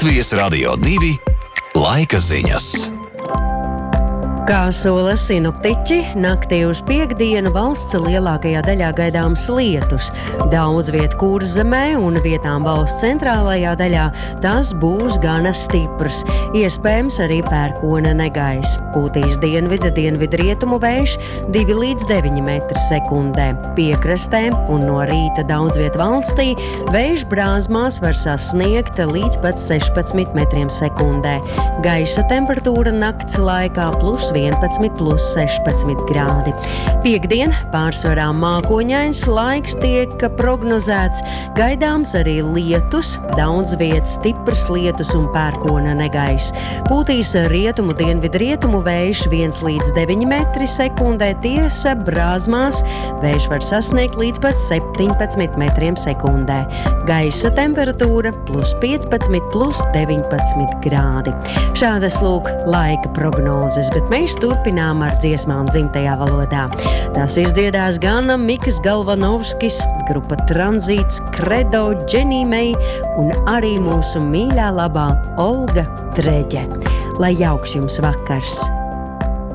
Latvijas Radio 2 laika ziņas. Kā sola sinoptiķi, naktī uz piektdienu valsts lielākajā daļā gaidāms lietus. Daudz viet Kurzemē un vietām valsts centrālajā daļā tas būs gana stiprs. Iespējams arī pērkona negaiss. Pūtīs dienvidu-dienvidrietumu vējš 2 līdz 9 metri sekundē. Piekrastē un no rīta daudz viet valstī vējš Brāzmās var sasniegt līdz pat 16 metriem sekundē. Gaisa temperatūra nakts laikā +11, +16 grādi. Piektdien pārsvarā mākoņains laiks tiek prognozēts. Gaidāms arī lietus, daudz vietas stiprs lietus un pērkona negaiss. Pūtīs rietumu dienvidrietumu vējš 1 līdz 9 metri sekundē. Tiesa Brāzmās vējš var sasniegt līdz pat 17 metriem sekundē. Gaisa temperatūra +15, +19 grādi. Šādas lūk laika prognozes, bet mēs turpinām ar dziesmām dzimtajā valodā. Tās izdziedās gan Mikas Galvanovskis, grupa Tranzīts, Kredo, Dženī Mei un arī mūsu mīļā labā Olga Treģe. Lai jauks jums vakars!